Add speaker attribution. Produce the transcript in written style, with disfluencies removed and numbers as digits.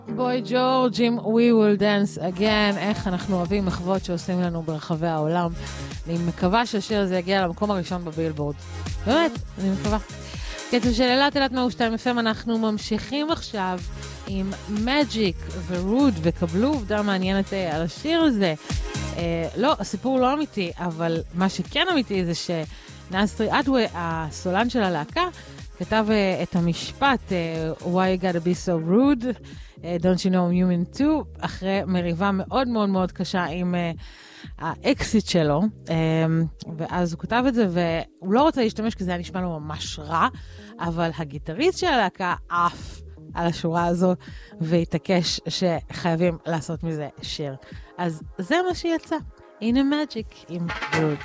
Speaker 1: בוי ג'ורג' עם We Will Dance Again, איך אנחנו אוהבים מחוות שעושים לנו ברחבי העולם. אני מקווה שהשיר הזה יגיע למקום הראשון בבילבורד. באמת, אני מקווה. קצב של אלת אלת 102 FM, אנחנו ממשיכים עכשיו עם Magic ורוד, וקבלו עובדה מעניינת על השיר הזה. לא, הסיפור לא אמיתי, אבל מה שכן אמיתי זה שנאסטרי אדווה, הסולן של הלהקה, כתב את המשפט Why you gotta be so rude, Don't you know I'm human too, אחרי מריבה מאוד מאוד מאוד קשה עם האקסיט שלו, ואז הוא כתב את זה, והוא לא רוצה להשתמש כי זה היה נשמע לו ממש רע, אבל הגיטריסט של הלהקה עף על השורה הזו, והתעקש שחייבים לעשות מזה שיר. אז זה מה שיצא. הנה Magic עם רוד.